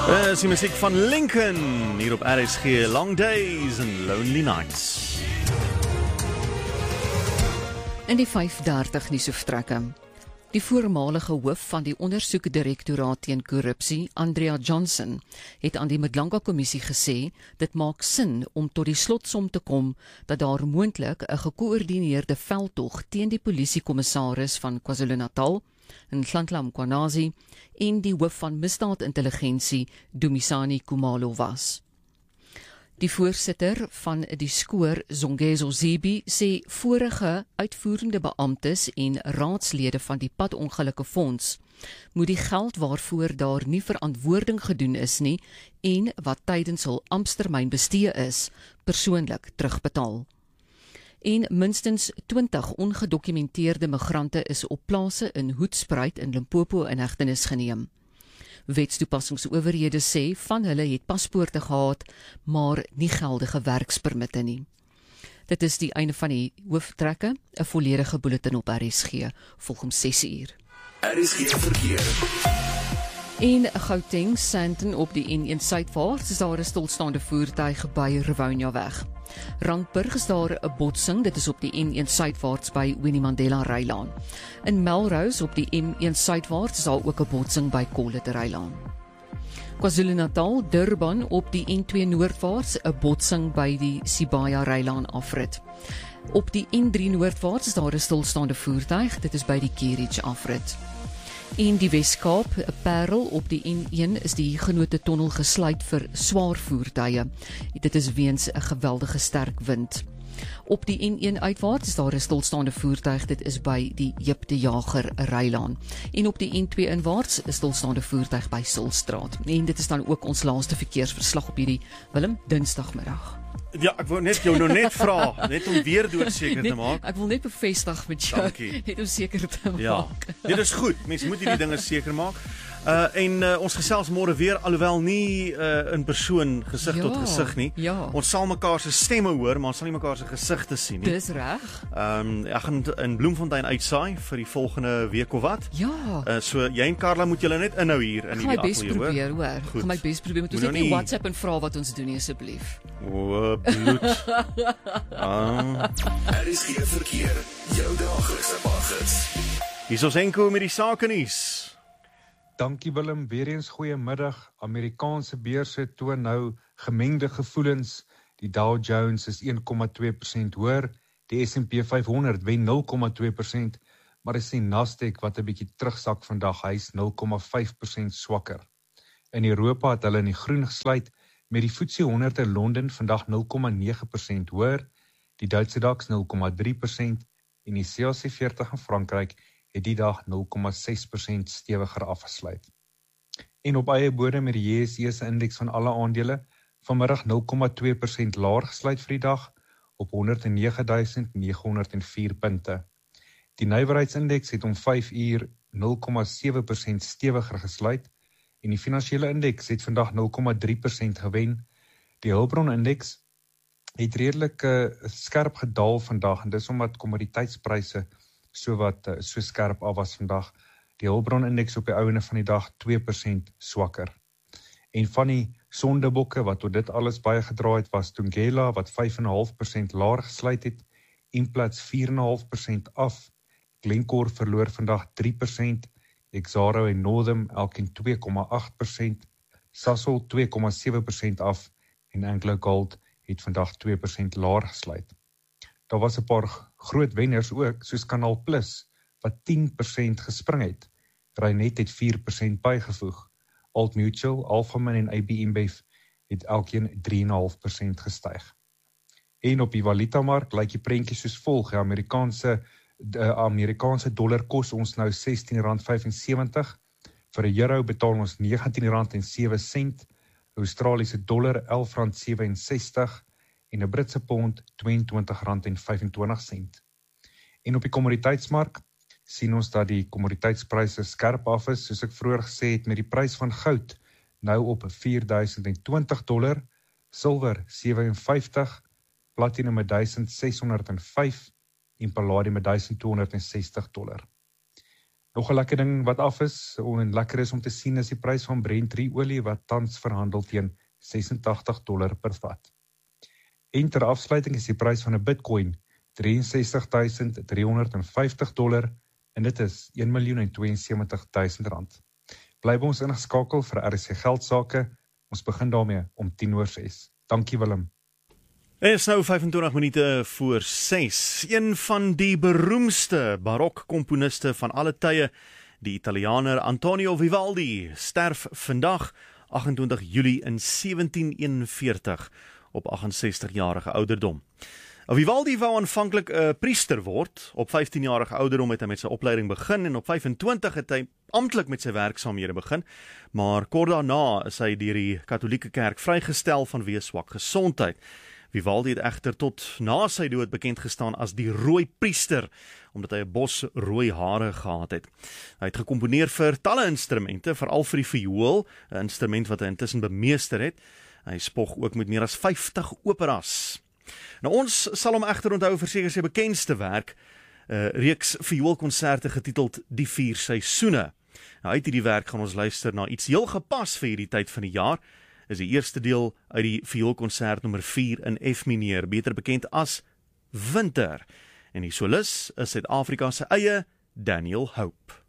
Is die muziek van Lincoln, hier op RSG, Long Days and Lonely Nights. In die 5:30 nuusvertrekke. Die voormalige hoof van die ondersoekdirektoraat teen korrupsie, Andrea Johnson, het aan die Madlanga-kommissie gesê, dit maak sin om tot die slotsom te kom dat daar moontlik 'n gekoördineerde veldtog teen die polisiekommissaris van KwaZulu-Natal, Nhlanhla Mkhwanazi, en die hoof van misdaadintelligensie, Dumisani Khumalo was. Die voorsitter van die skoor, Zongezo Zibi, sê vorige uitvoerende beamptes en raadslede van die padongelukkefonds moet die geld waarvoor daar nie verantwoording gedoen is nie en wat tydens hul amptstermyn bestee is, persoonlik terugbetaal. En minstens 20 ongedokumenteerde migrante is op plase in Hoedspruit in Limpopo in hegtenis geneem. Wetstoepassingsowerhede sê van hulle het paspoorte gehad, maar nie geldige werkspermitte nie. Dit is die einde van die hoofdtrekke, 'n volledige bulletin op RSG, volg om 6:00. RSG verkeer. In Gauteng, Sandton op die N1 suidwaarts is daar 'n stilstaande voertuig by Rivonia weg. Randburg is daar 'n botsing, dit is op die N1 suidwaarts by Winnie Mandela Rylaan. In Melrose op die M1 suidwaarts is daar ook 'n botsing by Collet Rylaan. KwaZulu-Natal, Durban op die N2 noordwaarts 'n botsing by die Sibaya Rylaan afrit. Op die N3 noordwaarts is daar 'n stilstaande voertuig, dit is by die Kerridge afrit. In die Weskaap, 'n Parel op die N1 is die Genote tonnel gesluit vir swaar voertuie. Dit is weens 'n geweldige sterk wind. Op die N1 uitwaarts is daar 'n stilstaande voertuig, dit is by die Jip de Jager Rylaan. En op die N2 inwaarts 'n stilstaande voertuig by Silstraat. En dit is dan ook ons laaste verkeersverslag op hierdie Willem Dinsdagmiddag. Ja, ek wou net jou net vra, net om weer doodseker te maak. Ek wil net bevestig met jou, Dankie. net om seker te maak. Ja, dit is goed, mense moet hierdie dinge seker maak. Ons gesels môre weer, alhoewel nie in persoon, gesig tot gesig nie. Ja. Ons sal mekaar se stemme hoor, maar ons sal nie mekaar se gesigte sien nie. Dis reg. Ek gaan in Bloemfontein uitsaai vir die volgende week of wat. Ja. So jy en Carla moet julle net inhou hier in Ek die gaan my bes ateljee, probeer, hoor. Goed. Gaan my bes probeer. Moet ons Moet net nou nie nie- WhatsApp en vra wat ons doen nie, asseblief. O, bloed. RSG verkeer. Jou daglikse paggids. Hier is ons Henko met die sake nuus. Dankie Willem, weer eens goeiemiddag. Amerikaanse beurse toon nou gemengde gevoelens. Die Dow Jones is 1,2% hoër, die S&P 500 wen 0,2%, maar is die Nasdaq wat 'n bietjie terugsak vandag, hy is 0,5% swakker. In Europa het hulle in die groen gesluit met die FTSE 100 in Londen vandag 0,9% hoër, die Duitse DAX 0,3% en die CAC 40 in Frankryk het die dag 0,6% stewiger afgesluit. En op eie bodem met die JSE se indeks van alle aandele vanmiddag 0,2% laer gesluit vir die dag op 109.904 punte. Die nywerheidsindeks het om 5 uur 0,7% stewiger gesluit en die finansiële indeks het vandag 0,3% gewen. Die hulpbronindeks het redelik skerp gedaal vandag en dis omdat kommoditeitspryse so skerp af was vandag. Die hulpbronindeks op die ouene van die dag 2% swakker. En van die sondebokke wat tot dit alles baie gedra het was Thungela wat 5,5% laer gesluit het, Implats 4,5% af, Glencore verloor vandag 3%, Exxaro en Northam elkeen 2,8%, Sasol 2,7% af en AngloGold het vandag 2% laer gesluit. Daar was 'n paar groot wenners ook, soos Canal Plus, wat 10% gespring het. Reinet het 4% bygevoeg. Old Mutual, Alphamin en AB InBev het elkeen 3,5% gestyg. En op die valutamark lyk die prentjie soos volg. Die Amerikaanse dollar kos ons nou R16.75. Vir 'n euro betaal ons R19.07. Australiese dollar R11.67 en 'n Britse pond R22.25. En op die kommoditeitsmark sien ons dat die kommoditeitspryse skerp af is, soos ek vroeër gesê het, met die prys van goud nou op $4,020, silwer 57, platinum $1,605 en palladium $1,260. Nog 'n lekker ding wat af is, en lekker is om te sien, is die prys van Brent olie wat tans verhandel teen $86 per vat. En ter afsluiting is die prys van 'n Bitcoin $63.350 en dit is R1.072.000. Bly by ons ingeskakel vir RSC Geldsaake. Ons begin daarmee om 5:50. Dankie Willem. Het is nou 25 minute voor 6. Een van die beroemdste barokkomponiste van alle tye, die Italianer Antonio Vivaldi, sterf vandag 28 Julie in 1741 op 68-jarige ouderdom. Vivaldi wou aanvanklik 'n priester word. Op 15-jarige ouderdom het hy met sy opleiding begin en op 25 het hy amptelik met sy werksaamhede begin, maar kort daarna is hy deur die Katolieke Kerk vrygestel vanweë swak gesondheid. Vivaldi het egter tot na sy dood bekend gestaan as die rooi priester, omdat hy 'n bos rooi hare gehad het. Hy het gekomponeer vir talle instrumente, veral vir die viool, 'n instrument wat hy intussen bemeester het. Hy spog ook met meer as 50 operas. Nou ons sal hom egter onthou vir seker sy bekendste werk, reeks vioolkonserte getiteld Die 4 Seisoene. Nou uit hierdie werk gaan ons luister na iets heel gepas vir hierdie tyd van die jaar. Is die eerste deel uit die vioolkonsert nommer 4 in F mineur, beter bekend as Winter. En die solis is Suid-Afrika se eie Daniel Hope.